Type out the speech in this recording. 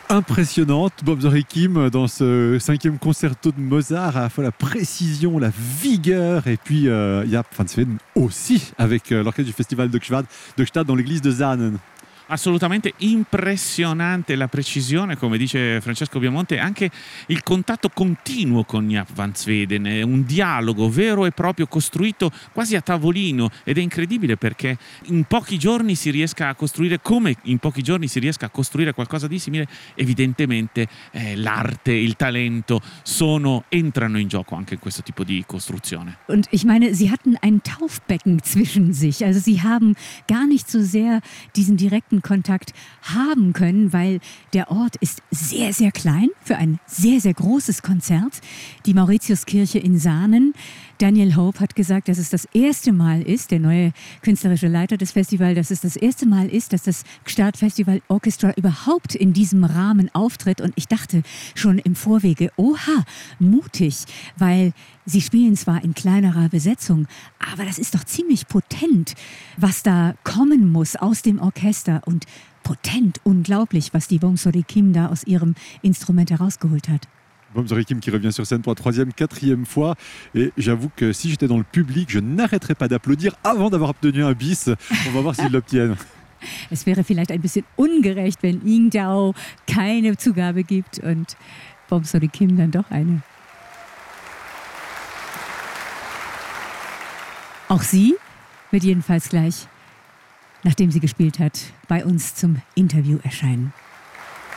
impressionnante. Bob Zorikim dans ce 5e concerto de Mozart, à la fois la précision, la vigueur, et puis il y a Franz Weden aussi avec l'orchestre du Festival de Gstaad dans l'église de Zahnen. Assolutamente impressionante la precisione, come dice Francesco Viamonte, anche il contatto continuo con Jaap van Zweden, è un dialogo vero e proprio costruito quasi a tavolino, ed è incredibile perché in pochi giorni si riesca a costruire, come in pochi giorni si riesca a costruire qualcosa di simile. Evidentemente l'arte, il talento entrano in gioco anche in questo tipo di costruzione. Und ich meine, sie hatten ein Taufbecken zwischen sich, also sie haben gar nicht so sehr diesen direkten Kontakt haben können, weil der Ort ist sehr, sehr klein für ein sehr, sehr großes Konzert. Die Mauritiuskirche in Sahnen. Daniel Hope hat gesagt, dass es das erste Mal ist, der neue künstlerische Leiter des Festivals, dass es das erste Mal ist, dass das Gstaad Festival Orchestra überhaupt in diesem Rahmen auftritt. Und ich dachte schon im Vorwege, oha, mutig, weil sie spielen zwar in kleinerer Besetzung, aber das ist doch ziemlich potent, was da kommen muss aus dem Orchester. Und potent, unglaublich, was die Bob Zorikim da aus ihrem Instrument herausgeholt hat. Bob Zorikim qui revient sur scène pour la 3e, 4e fois. Et j'avoue que si j'étais dans le public, je n'arrêterais pas d'applaudir avant d'avoir obtenu un bis. On va voir s'ils l'obtiennent. Es wäre vielleicht ein bisschen ungerecht, wenn Ying Dao keine Zugabe gibt und Bob Zorikim dann doch eine. Auch sie wird jedenfalls gleich, nachdem sie gespielt hat, bei uns zum Interview erscheinen.